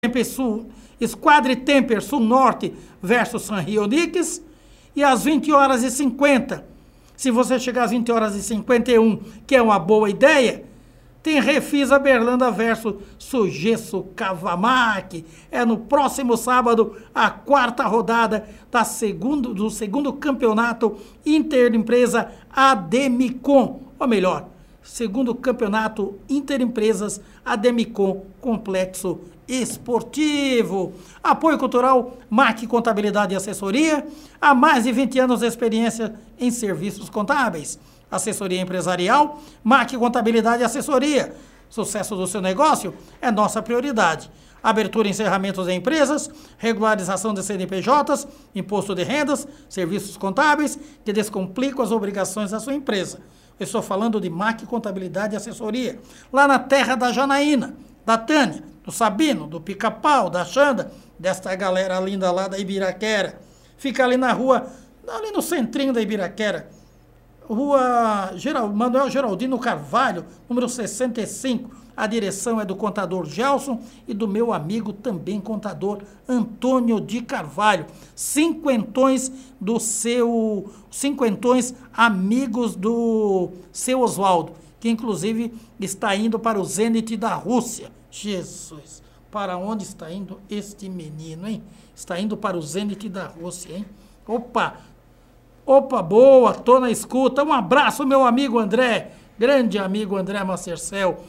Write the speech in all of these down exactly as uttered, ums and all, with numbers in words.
Temper Sul, Squadre Temper Sul Norte versus San Rio Nix. E às vinte horas e cinquenta, se você chegar às vinte horas e cinquenta e um, que é uma boa ideia, tem Refisa Berlanda versus Sugesso Cavamac. É no próximo sábado, a quarta rodada da segundo, do segundo campeonato Interempresa Ademicon. Ou melhor, segundo campeonato Interempresas Ademicon Complexo Esportivo. Apoio cultural M A C Contabilidade e Assessoria. Há mais de vinte anos de experiência em serviços contábeis. Assessoria empresarial, M A C Contabilidade e Assessoria. Sucesso do seu negócio é nossa prioridade. Abertura e encerramentos de empresas, regularização de C N P Js, imposto de rendas, serviços contábeis que descomplicam as obrigações da sua empresa. Eu estou falando de M A C Contabilidade e Assessoria. Lá na terra da Janaína, da Tânia, do Sabino, do Pica-Pau, da Xanda, desta galera linda lá da Ibiraquera. Fica ali na rua, ali no centrinho da Ibiraquera. Rua Geral, Manuel Geraldino Carvalho, número sessenta e cinco. A direção é do contador Gelson e do meu amigo também contador Antônio de Carvalho. Cinquentões do seu... Cinquentões amigos do seu Oswaldo, que inclusive está indo para o Zenit da Rússia. Jesus, para onde está indo este menino, hein? Está indo para o Zenit da Rússia, hein? Opa! Opa, boa, tô na escuta. Um abraço, meu amigo André, grande amigo André Macercel.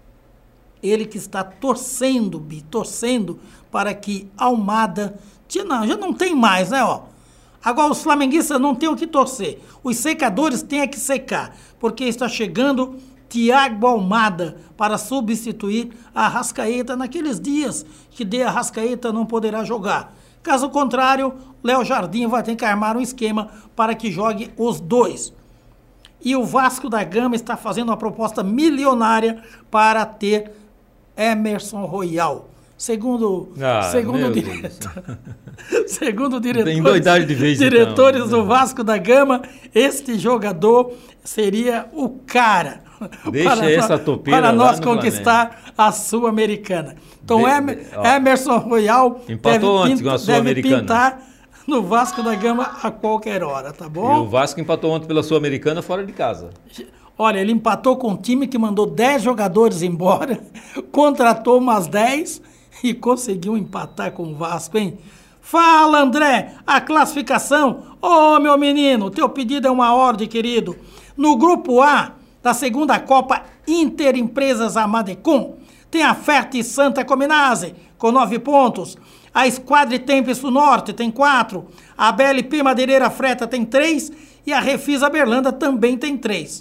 Ele que está torcendo, Bi, torcendo para que Almada... Não, já não tem mais, né, ó. Agora os flamenguistas não têm o que torcer. Os secadores têm é que secar, porque está chegando Thiago Almada para substituir a Arrascaeta naqueles dias que de Arrascaeta não poderá jogar. Caso contrário, Léo Jardim vai ter que armar um esquema para que jogue os dois. E o Vasco da Gama está fazendo uma proposta milionária para ter Emerson Royal. Segundo, ah, segundo, diretor, segundo diretores, de vez diretores então. do Vasco da Gama, este jogador seria o cara Deixa para, essa topeira para nós lá conquistar Flamengo. A Sul-Americana. Então, de, Emer, Emerson Royal empatou deve, ontem com a deve pintar no Vasco da Gama a qualquer hora, tá bom? E o Vasco empatou ontem pela Sul-Americana fora de casa. Olha, ele empatou com um time que mandou dez jogadores embora, contratou umas dez e conseguiu empatar com o Vasco, hein? Fala, André, a classificação. Ô, oh, meu menino, teu pedido é uma ordem, querido. No grupo A da segunda Copa Interempresas Amadecon, tem a Ferte Santa Cominase, com nove pontos. A Squadre Tempest Norte tem quatro. A B L P Madeireira Freta tem três. E a Refisa Berlanda também tem três.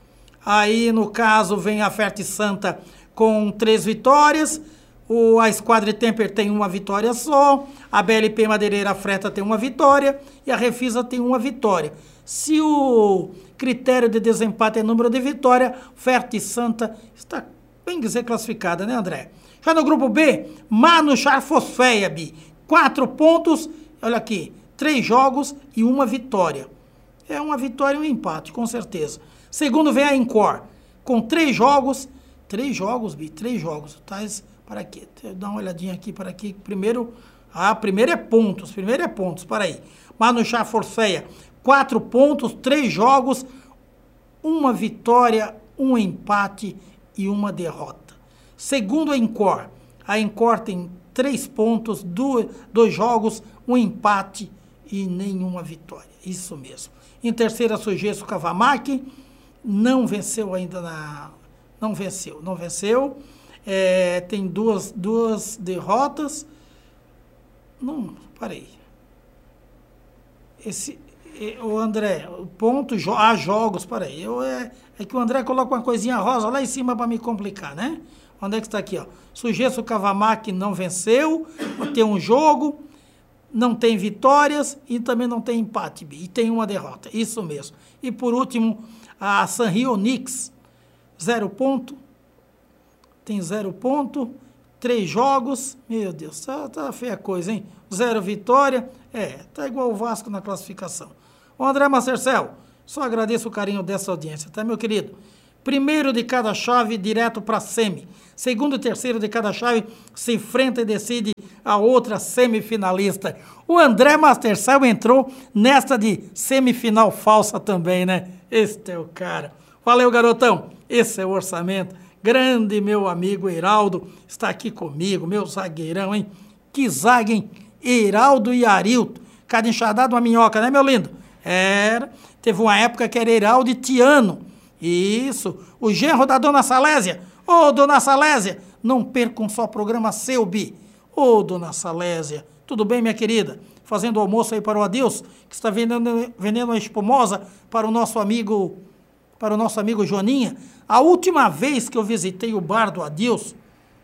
Aí, no caso, vem a Ferte Santa com três vitórias. O, a Squadre Temper tem uma vitória só. A B L P Madeireira Freta tem uma vitória. E a Refisa tem uma vitória. Se o critério de desempate é número de vitória, Ferte Santa está, bem dizer, classificada, né, André? Já no grupo B, Manu Charfosfeiab, quatro pontos, olha aqui, três jogos e uma vitória. É uma vitória e um empate, com certeza. Segundo vem a Incor, com três jogos, três jogos, Bi, três jogos, tá? Para aqui, dá uma olhadinha aqui, para aqui, primeiro, ah, primeiro é pontos, primeiro é pontos, para aí. Manu Charfosfeiab, quatro pontos, três jogos, uma vitória, um empate e uma derrota. Segundo a Incor, a Incor tem três pontos, dois, dois jogos, um empate e nenhuma vitória. Isso mesmo. Em terceira, Sugesso Cavamac, não venceu ainda na... Não venceu, não venceu. É, tem duas, duas derrotas. Não, parei. Esse... O André, o ponto, há jogos, peraí, eu, é, é que o André coloca uma coisinha rosa lá em cima para me complicar, né? Onde é que está aqui, ó? Sugesso Cavamac não venceu, tem um jogo, não tem vitórias e também não tem empate, e tem uma derrota, isso mesmo. E por último, a San Rio Nix, zero ponto, tem zero ponto, três jogos, meu Deus, tá, tá feia a coisa, hein? Zero vitória, é, tá igual o Vasco na classificação. Ô André Macercel, só agradeço o carinho dessa audiência, tá, meu querido? Primeiro de cada chave direto para a semi. Segundo e terceiro de cada chave se enfrenta e decide a outra semifinalista. O André Mastercell entrou nesta de semifinal falsa também, né? Este é o cara. Valeu, garotão. Esse é o orçamento. Grande meu amigo Heraldo está aqui comigo, meu zagueirão, hein? Que zague, hein? Heraldo e Arilton. Cada enxadado uma minhoca, né, meu lindo? Era. Teve uma época que era Heraldo e Tiano. Isso. O genro da Dona Salésia. Ô, oh, Dona Salésia, não perca um só programa seu, Bi. Ô, oh, Dona Salésia, tudo bem, minha querida? Fazendo almoço aí para o Adeus, que está vendendo, vendendo uma espumosa para o nosso amigo, para o nosso amigo Joaninha. A última vez que eu visitei o bar do Adeus,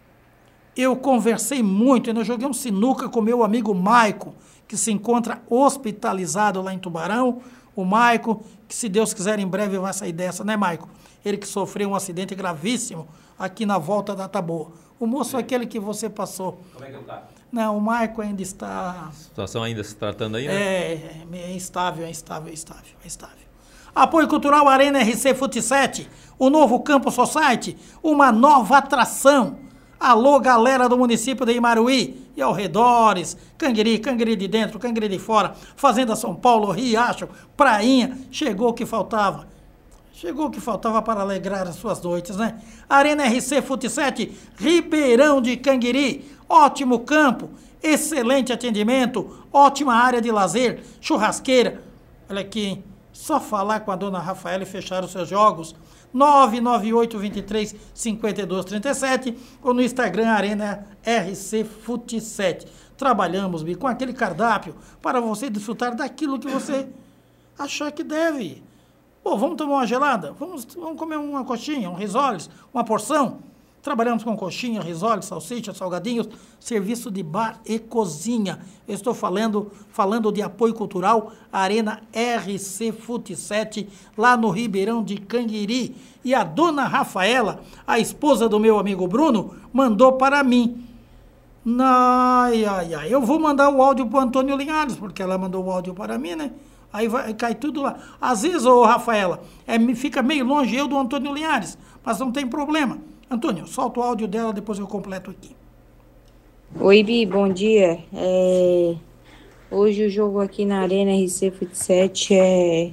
eu conversei muito, eu joguei um sinuca com meu amigo Maico, que se encontra hospitalizado lá em Tubarão. O Maico, que se Deus quiser em breve vai sair dessa, né, Maico? Ele que sofreu um acidente gravíssimo aqui na volta da Taboa. O moço é aquele que você passou. Como é que ele está? Não, o Maico ainda está... A situação ainda se tratando aí, né? É, é instável, é instável, é instável, é instável. Apoio Cultural Arena R C Fut sete, o novo Campo Society, uma nova atração. Alô, galera do município de Imaruí e arredores, Canguiri, Canguiri de dentro, Canguiri de fora, Fazenda São Paulo, Riacho, Prainha, chegou o que faltava. Chegou o que faltava para alegrar as suas noites, né? Arena R C Fut sete, Ribeirão de Canguiri, ótimo campo, excelente atendimento, ótima área de lazer, churrasqueira. Olha aqui, hein? Só falar com a dona Rafaela e fechar os seus jogos. nove nove oito dois três cinco dois três sete ou no Instagram Arena R C Fut sete. Trabalhamos, Bi, com aquele cardápio para você desfrutar daquilo que você achar que deve. Pô, vamos tomar uma gelada? Vamos, vamos comer uma coxinha, um risoles, uma porção? Trabalhamos com coxinha, risoles, salsicha, salgadinhos, serviço de bar e cozinha. Eu estou falando, falando de apoio cultural Arena R C Fut sete, lá no Ribeirão de Canguiri. E a dona Rafaela, a esposa do meu amigo Bruno, mandou para mim. Ai, ai, ai. Eu vou mandar o áudio para o Antônio Linhares, porque ela mandou o áudio para mim, né? Aí vai, cai tudo lá. Às vezes, ô Rafaela, é, fica meio longe eu do Antônio Linhares, mas não tem problema. Antônio, solta o áudio dela, depois eu completo aqui. Oi, Bi, bom dia. É... Hoje o jogo aqui na Arena R C Fut sete é...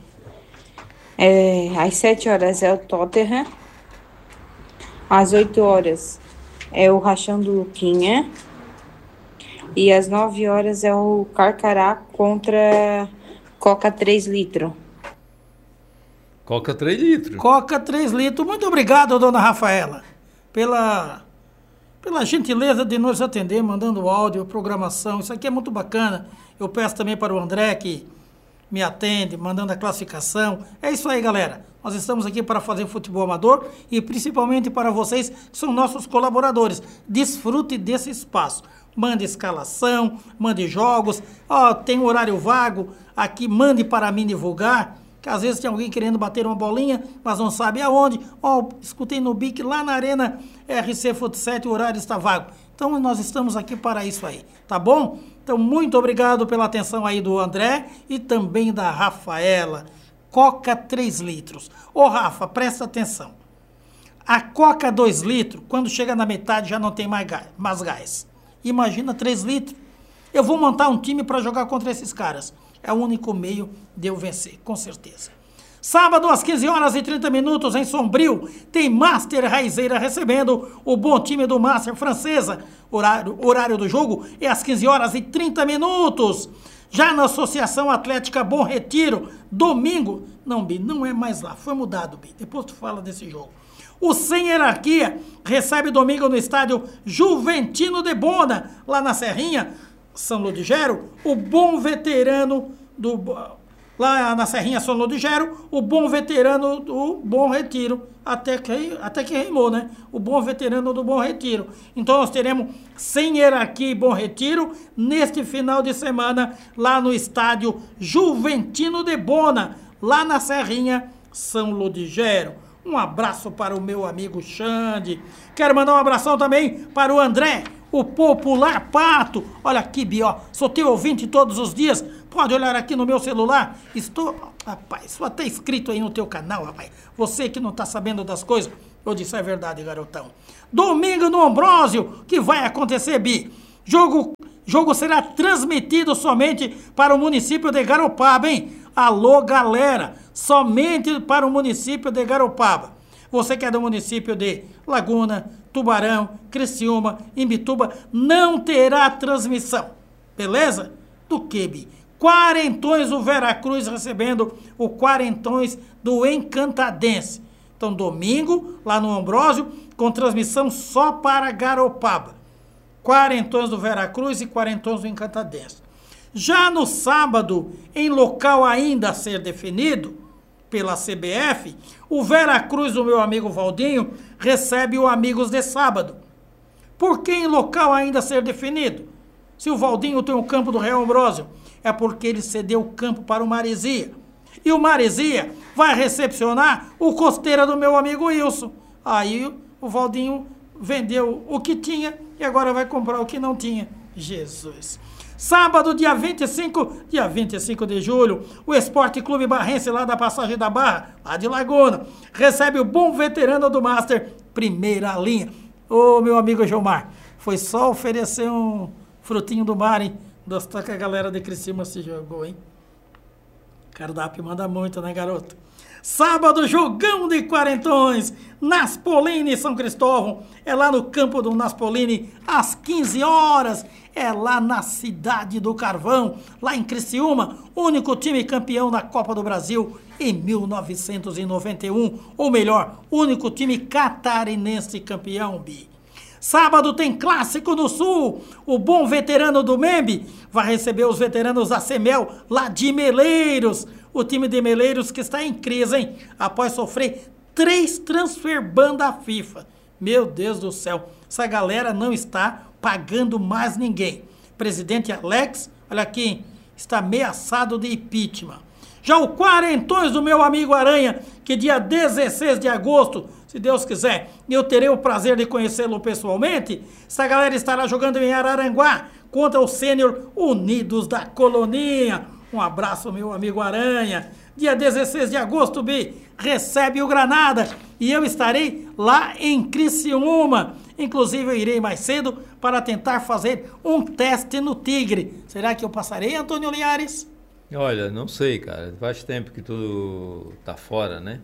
é... Às sete horas é o Tottenham. Às oito horas é o Rachão do Luquinha. E às nove horas é o Carcará contra Coca três litros. Coca três litros. Coca três litros. Muito obrigado, dona Rafaela, pela, pela gentileza de nos atender, mandando áudio, programação. Isso aqui é muito bacana. Eu peço também para o André, que me atende, mandando a classificação. É isso aí, galera. Nós estamos aqui para fazer futebol amador e principalmente para vocês, que são nossos colaboradores. Desfrute desse espaço. Mande escalação, mande jogos. Ó, tem um horário vago aqui, mande para mim divulgar. Que às vezes tem alguém querendo bater uma bolinha, mas não sabe aonde. Ó, escutei no B I C lá na Arena R C Fut sete, o horário está vago. Então nós estamos aqui para isso aí, tá bom? Então muito obrigado pela atenção aí do André e também da Rafaela. Coca três litros. Ô Rafa, presta atenção. A Coca dois litros, quando chega na metade já não tem mais gás. Mais gás. Imagina três litros. Eu vou montar um time para jogar contra esses caras. É o único meio de eu vencer, com certeza. Sábado, às quinze horas e trinta minutos, em Sombrio, tem Master Raizeira recebendo o bom time do Master Francesa. Horário, horário do jogo é às quinze horas e trinta minutos. Já na Associação Atlética Bom Retiro, domingo... Não, Bi, não é mais lá, foi mudado, Bi. Depois tu fala desse jogo. O Sem Hierarquia recebe domingo no estádio Juventino de Bona, lá na Serrinha, São Ludigero, o bom veterano do... Lá na Serrinha São Ludigero, o bom veterano do Bom Retiro. Até que, até que rimou, né? O bom veterano do Bom Retiro. Então nós teremos Sem Hierarquia e Bom Retiro neste final de semana, lá no estádio Juventino de Bona, lá na Serrinha São Ludigero. Um abraço para o meu amigo Xande. Quero mandar um abração também para o André, o popular Pato. Olha aqui, Bi, ó, sou teu ouvinte todos os dias. Pode olhar aqui no meu celular. Estou, rapaz, isso até escrito aí no teu canal, rapaz. Você que não tá sabendo das coisas, eu disse, é verdade, garotão. Domingo no Ambrósio, que vai acontecer, Bi? Jogo, jogo será transmitido somente para o município de Garopaba, hein? Alô, galera, somente para o município de Garopaba. Você que é do município de Laguna, Tubarão, Criciúma, Imbituba, não terá transmissão, beleza? Do que, Bi? Quarentões do Veracruz recebendo o Quarentões do Encantadense. Então, domingo, lá no Ambrósio, com transmissão só para Garopaba. Quarentões do Veracruz e Quarentões do Encantadense. Já no sábado, em local ainda a ser definido pela C B F, o Veracruz do meu amigo Valdinho recebe o Amigos de Sábado. Por que em local ainda a ser definido? Se o Valdinho tem o campo do Real Ambrósio, é porque ele cedeu o campo para o Maresia. E o Maresia vai recepcionar o Costeira do meu amigo Wilson. Aí o Valdinho vendeu o que tinha e agora vai comprar o que não tinha. Jesus. Sábado, dia vinte e cinco, dia vinte e cinco de julho, o Esporte Clube Barrense, lá da Passagem da Barra, lá de Laguna, recebe o bom veterano do Master, primeira linha. Ô, meu amigo Gilmar, foi só oferecer um frutinho do mar, hein? Gostou que a galera de Criciúma se jogou, hein? Cardápio manda muito, né, garoto? Sábado, jogão de quarentões, Naspolini e São Cristóvão, é lá no campo do Naspolini, às quinze horas, é lá na cidade do Carvão, lá em Criciúma, único time campeão da Copa do Brasil em mil novecentos e noventa e um, ou melhor, único time catarinense campeão, Bi. Sábado tem clássico no Sul, o bom veterano do Membe vai receber os veteranos da Semel, lá de Meleiros, o time de Meleiros que está em crise, hein? Após sofrer três transfer ban da FIFA. Meu Deus do céu, essa galera não está pagando mais ninguém. Presidente Alex, olha aqui, está ameaçado de impeachment. Já o Quarentões do meu amigo Aranha, que dia dezesseis de agosto, se Deus quiser, eu terei o prazer de conhecê-lo pessoalmente, essa galera estará jogando em Araranguá contra o Sênior Unidos da Colonia. Um abraço, meu amigo Aranha. Dia dezesseis de agosto, Bi, recebe o Granada e eu estarei lá em Criciúma. Inclusive, eu irei mais cedo para tentar fazer um teste no Tigre. Será que eu passarei, Antônio Linhares? Olha, não sei, cara. Faz tempo que tu tá fora, né?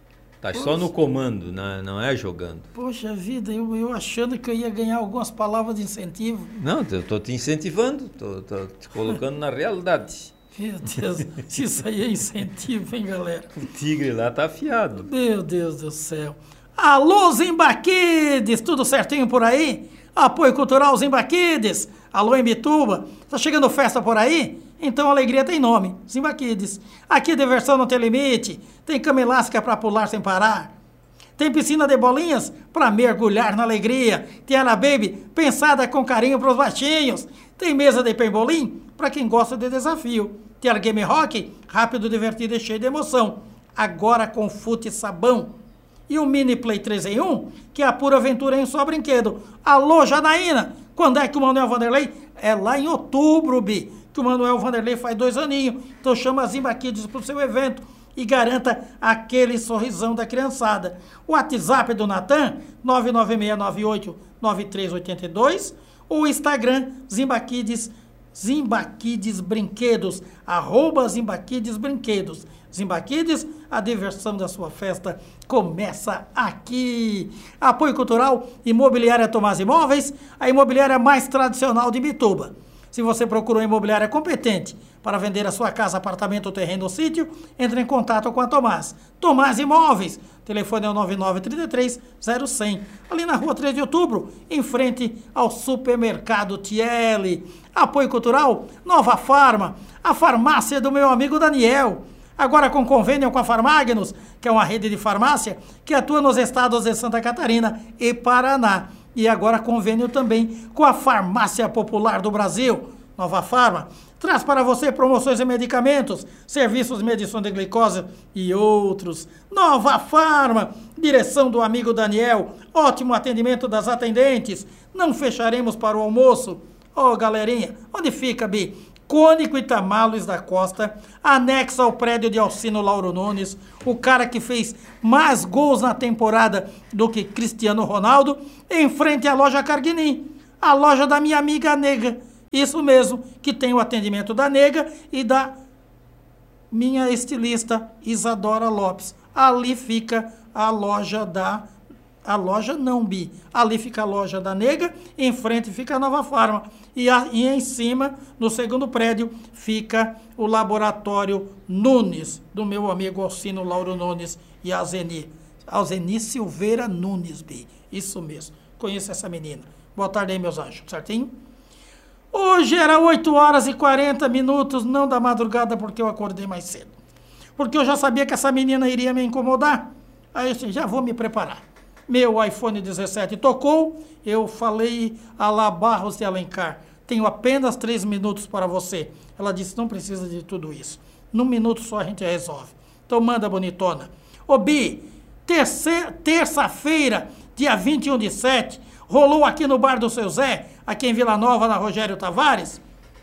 Tá só no comando, né? Não é jogando. Poxa vida, eu, eu achando que eu ia ganhar algumas palavras de incentivo. Não, eu tô te incentivando, tô, tô te colocando na realidade. Meu Deus, isso aí é incentivo, hein, galera? O Tigre lá tá afiado. Meu Deus do céu. Alô, Zimbaquides, tudo certinho por aí? Apoio Cultural Zimbaquides. Alô, Imbituba. Tá chegando festa por aí? Então a alegria tem nome, Zimbaquides. Aqui diversão não tem limite. Tem cama elástica para pular sem parar. Tem piscina de bolinhas para mergulhar na alegria. Tem Ana Baby pensada com carinho pros baixinhos. Tem mesa de pembolim para quem gosta de desafio. Tem a Game Rock, rápido, divertido e cheio de emoção. Agora com fute e sabão. E o Mini Play três em um, que é a pura aventura em só brinquedo. Alô, Janaína, quando é que o Manuel Vanderlei? É lá em outubro, Bi, que o Manuel Vanderlei faz dois aninhos. Então chama a Zimbaquides para o seu evento e garanta aquele sorrisão da criançada. O WhatsApp do Natan, nove nove seis nove oito nove três oito dois. O Instagram, Zimbaquides, Zimbaquides Brinquedos, arroba Zimbaquides Brinquedos. Zimbaquides, a diversão da sua festa começa aqui. Apoio Cultural Imobiliária Tomás Imóveis, a imobiliária mais tradicional de Imbituba. Se você procura uma imobiliária competente para vender a sua casa, apartamento, terreno ou sítio, entre em contato com a Tomás. Tomás Imóveis, telefone é o nove nove três três zero cem, ali na rua três de outubro, em frente ao supermercado Tiele. Apoio Cultural Nova Farma, a farmácia do meu amigo Daniel. Agora com convênio com a Farmágenos, que é uma rede de farmácia que atua nos estados de Santa Catarina e Paraná. E agora convênio também com a Farmácia Popular do Brasil. Nova Farma traz para você promoções e medicamentos, serviços de medição de glicose e outros. Nova Farma, direção do amigo Daniel, ótimo atendimento das atendentes. Não fecharemos para o almoço. Ô, oh, galerinha, onde fica, Bi? Cônico Itamar Luiz da Costa, anexo ao prédio de Alcino Lauro Nunes, o cara que fez mais gols na temporada do que Cristiano Ronaldo, em frente à loja Carguinin, a loja da minha amiga Nega. Isso mesmo, que tem o atendimento da Nega e da minha estilista Isadora Lopes. Ali fica a loja da... A loja não, Bi. Ali fica a loja da Nega, em frente fica a Nova Farma. E, a, e em cima, no segundo prédio, fica o laboratório Nunes, do meu amigo Alcino Lauro Nunes e a Zeni. A Zeni Silveira Nunes, Bi. Isso mesmo. Conheço essa menina. Boa tarde aí, meus anjos. Certinho? Hoje era oito horas e quarenta minutos, não da madrugada, porque eu acordei mais cedo. Porque eu já sabia que essa menina iria me incomodar. Aí eu disse, já vou me preparar. Meu iPhone dezessete tocou, eu falei a lá Barros de Alencar, tenho apenas três minutos para você. Ela disse, não precisa de tudo isso. Num minuto só a gente resolve. Então manda, bonitona. Ô Bi, terça-feira, dia vinte e um de sete, rolou aqui no Bar do Seu Zé, aqui em Vila Nova, na Rogério Tavares,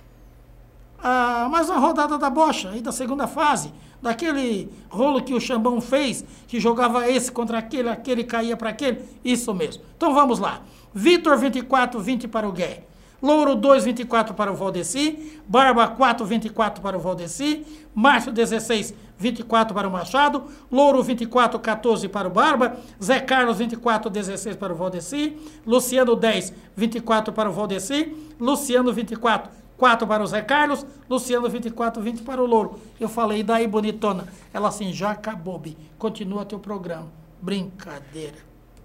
ah, mais uma rodada da bocha, aí da segunda fase, daquele rolo que o Xambão fez, que jogava esse contra aquele, aquele caía para aquele, isso mesmo. Então vamos lá. Vitor, vinte e quatro, vinte para o Gué. Louro, dois, vinte e quatro para o Valdeci. Barba, quatro, vinte e quatro para o Valdeci. Márcio, dezesseis, vinte e quatro para o Machado. Louro, vinte e quatro, quatorze para o Barba. Zé Carlos, vinte e quatro, dezesseis para o Valdeci. Luciano, dez, vinte e quatro para o Valdeci. Luciano, vinte e quatro, quatro para o Zé Carlos, Luciano vinte e quatro, vinte para o Louro. Eu falei, daí, bonitona? Ela assim, já acabou, Bi. Continua teu programa. Brincadeira.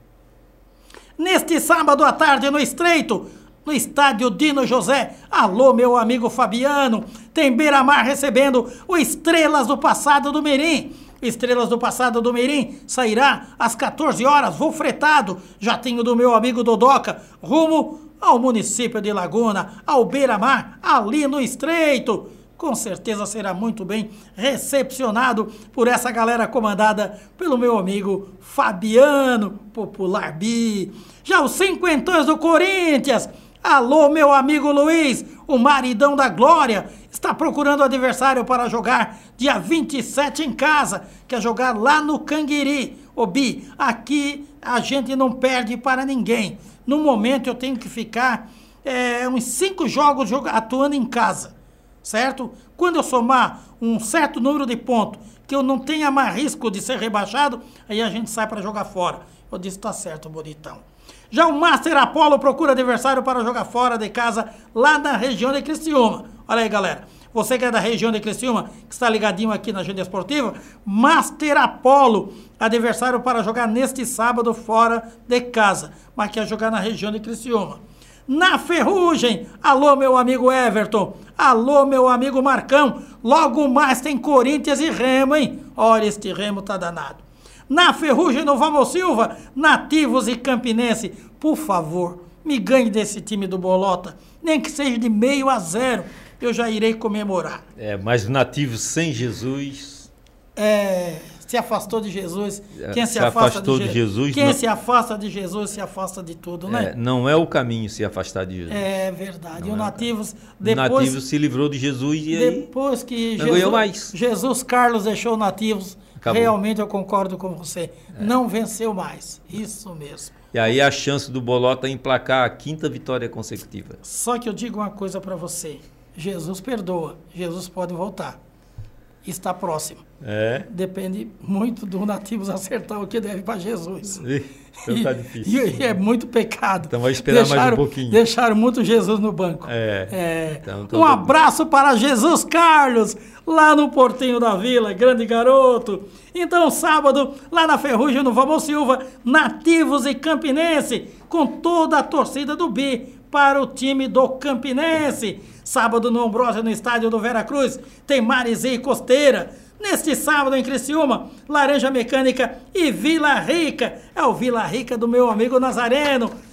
Neste sábado à tarde, no Estreito, no estádio Dino José, alô, meu amigo Fabiano, tem Beira-Mar recebendo o Estrelas do Passado do Mirim. Estrelas do Passado do Mirim sairá às quatorze horas, vou fretado, já tenho do meu amigo Dodoca, rumo ao município de Laguna, ao Beira-Mar, ali no Estreito. Com certeza será muito bem recepcionado por essa galera comandada pelo meu amigo Fabiano, Popular Bi. Já os cinquentões do Corinthians, alô, meu amigo Luiz, o maridão da Glória, está procurando adversário para jogar dia vinte e sete em casa, quer jogar lá no Canguiri. Ô Bi, aqui a gente não perde para ninguém. No momento eu tenho que ficar é, uns cinco jogos atuando em casa, certo? Quando eu somar um certo número de pontos, que eu não tenha mais risco de ser rebaixado, aí a gente sai para jogar fora. Eu disse, tá certo, bonitão. Já o Master Apollo procura adversário para jogar fora de casa, lá na região de Criciúma. Olha aí, galera. Você que é da região de Criciúma, que está ligadinho aqui na Agenda Esportiva, Master Apollo, adversário para jogar neste sábado fora de casa, mas quer jogar na região de Criciúma. Na Ferrugem, alô, meu amigo Everton, alô, meu amigo Marcão, logo mais tem Corinthians e Remo, hein? Olha, este Remo tá danado. Na Ferrugem, no Vamos Silva, Nativos e Campinense, por favor, me ganhe desse time do Bolota, nem que seja de meio a zero, eu já irei comemorar. É, mas o Nativo sem Jesus... É, se afastou de Jesus. Quem se, se afasta afastou de, de Jesus... Quem não... se afasta de Jesus se afasta de tudo, né? É, não é o caminho se afastar de Jesus. É verdade. Não o é Nativos... Depois, o Nativo se livrou de Jesus e aí... Depois que não ganhou Jesus, mais. Jesus Carlos deixou Nativos, acabou. Realmente eu concordo com você. É. Não venceu mais. Isso mesmo. E aí a chance do Bolota é emplacar a quinta vitória consecutiva. Só que eu digo uma coisa para você. Jesus perdoa. Jesus pode voltar. Está próximo. É. Depende muito do Nativos acertar o que deve para Jesus. Então tá difícil. E, e é muito pecado. Então vai esperar deixaram, mais um pouquinho. Deixaram muito Jesus no banco. É. é. Então, um abraço para Jesus Carlos, lá no Portinho da Vila, grande garoto. Então, sábado, lá na Ferrugem, no Vamos Silva, Nativos e Campinense, com toda a torcida do Bi para o time do Campinense. Sábado no Ambrósio, no estádio do Veracruz, tem Marizia e Costeira. Neste sábado em Criciúma, Laranja Mecânica e Vila Rica. É o Vila Rica do meu amigo Nazareno,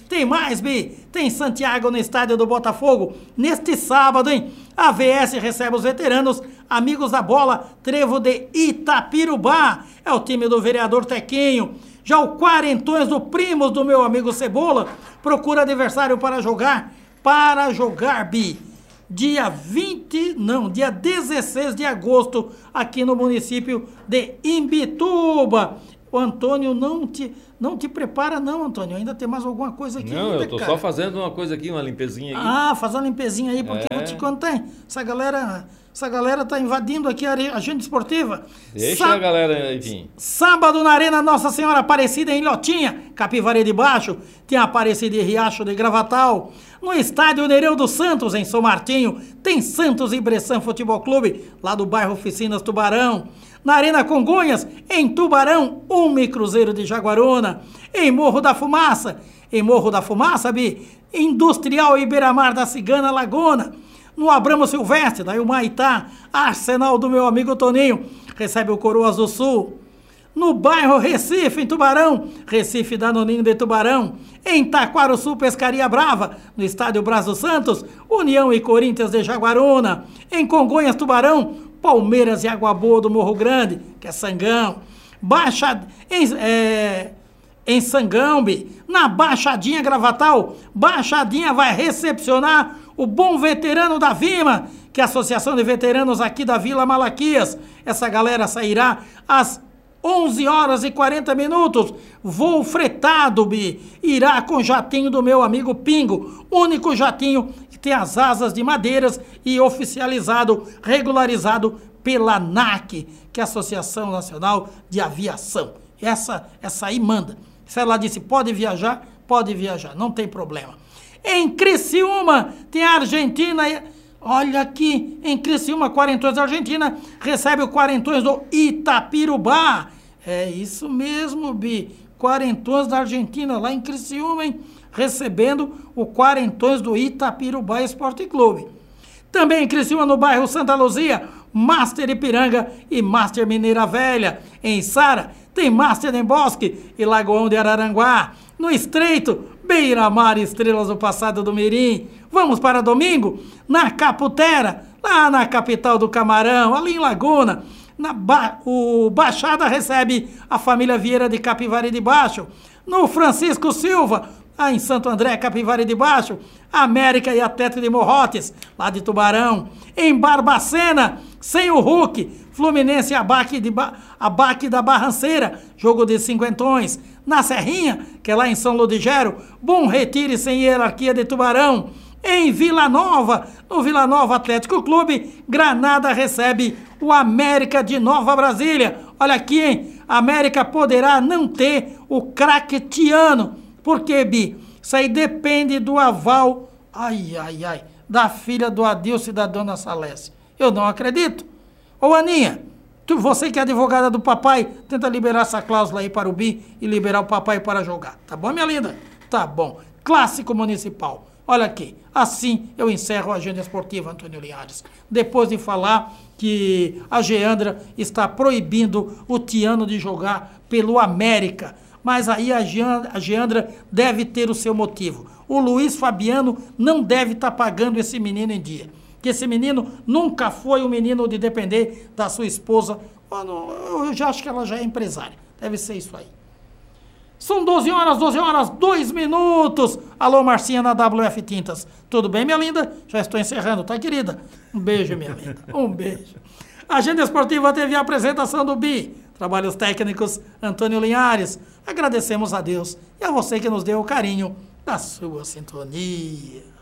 Tem mais, Bi. Tem Santiago no estádio do Botafogo. Neste sábado, hein? A V S recebe os veteranos, amigos da bola, Trevo de Itapirubá. É o time do vereador Tequinho. Já o Quarentões do Primos do meu amigo Cebola procura adversário para jogar. Para jogar, Bi. Dia vinte, não, dia dezesseis de agosto, aqui no município de Imbituba. O Antônio não te, não te prepara não, Antônio. Ainda tem mais alguma coisa aqui? Não, ainda, eu tô cara. só fazendo uma coisa aqui, uma limpezinha aqui. Ah, faz uma limpezinha aí, porque É. vou te contar, essa galera, essa galera tá invadindo aqui a are- agenda esportiva. Deixa Sá- a galera, enfim. Sábado na Arena Nossa Senhora Aparecida em Ilhotinha, Capivari de Baixo, tem a Aparecida de Riacho de Gravatal. No estádio Nereu dos Santos, em São Martinho, tem Santos e Bressan Futebol Clube, lá do bairro Oficinas Tubarão. Na Arena Congonhas, em Tubarão, Ume Cruzeiro de Jaguaruna. Em Morro da Fumaça, em Morro da Fumaça, Bi, Industrial Iberamar da Cigana Laguna. No Abramo Silvestre, da Humaitá, Arsenal do meu amigo Toninho, recebe o Coroas do Sul. No bairro Recife, em Tubarão, Recife Danoninho de Tubarão. Em Taquaruçu, Pescaria Brava, no estádio Braço Santos, União e Corinthians de Jaguaruna. Em Congonhas, Tubarão, Palmeiras e Água Boa do Morro Grande, que é Sangão. Baixa, em, é, em Sangão, Bi, na Baixadinha Gravatal, Baixadinha vai recepcionar o bom veterano da Vima, que é a Associação de Veteranos aqui da Vila Malaquias. Essa galera sairá às onze horas e quarenta minutos, voo fretado, Bi, irá com jatinho do meu amigo Pingo, único jatinho que tem as asas de madeiras e oficializado, regularizado pela ANAC, que é a Associação Nacional de Aviação. Essa, essa aí manda. Se ela disse pode viajar, pode viajar, não tem problema. Em Criciúma, tem a Argentina... Olha aqui, em Criciúma, Quarentões da Argentina, recebe o Quarentões do Itapirubá. É isso mesmo, Bi. Quarentões da Argentina, lá em Criciúma, hein? Recebendo o Quarentões do Itapirubá Esporte Clube. Também em Criciúma, no bairro Santa Luzia, Master Ipiranga e Master Mineira Velha. Em Sara, tem Master em Bosque e Lagoão de Araranguá. No Estreito, Beira-Mar Estrelas do Passado do Mirim. Vamos para domingo? Na Caputera, lá na capital do Camarão, ali em Laguna. Na ba o Baixada recebe a família Vieira de Capivari de Baixo. No Francisco Silva, lá em Santo André, Capivari de Baixo, América e Atlético de Morrotes, lá de Tubarão. Em Barbacena, sem o Hulk, Fluminense e Abaque, de ba Abaque da Barranceira, jogo de cinquentões. Na Serrinha, que é lá em São Ludigero, Bom Retiro e sem hierarquia de Tubarão. Em Vila Nova, no Vila Nova Atlético Clube, Granada recebe o América de Nova Brasília. Olha aqui, hein? América poderá não ter o craque Tiano. Por quê, Bi? Isso aí depende do aval, ai, ai, ai, da filha do Adilson e da dona Salete. Eu não acredito. Ô, Aninha, tu, você que é advogada do papai, tenta liberar essa cláusula aí para o Bi e liberar o papai para jogar. Tá bom, minha linda? Tá bom. Clássico Municipal. Olha aqui, assim eu encerro a agenda esportiva, Antônio Linhares. Depois de falar que a Geandra está proibindo o Tiano de jogar pelo América. Mas aí a Geandra, a Geandra deve ter o seu motivo. O Luiz Fabiano não deve estar pagando esse menino em dia. Que esse menino nunca foi um menino de depender da sua esposa. Eu já acho que ela já é empresária. Deve ser isso aí. São doze horas, doze horas, dois minutos. Alô, Marcinha na W F Tintas. Tudo bem, minha linda? Já estou encerrando, tá, querida? Um beijo, minha linda. Um beijo. Agenda Esportiva teve a apresentação do Bi. Trabalhos técnicos, Antônio Linhares. Agradecemos a Deus e a você que nos deu o carinho da sua sintonia.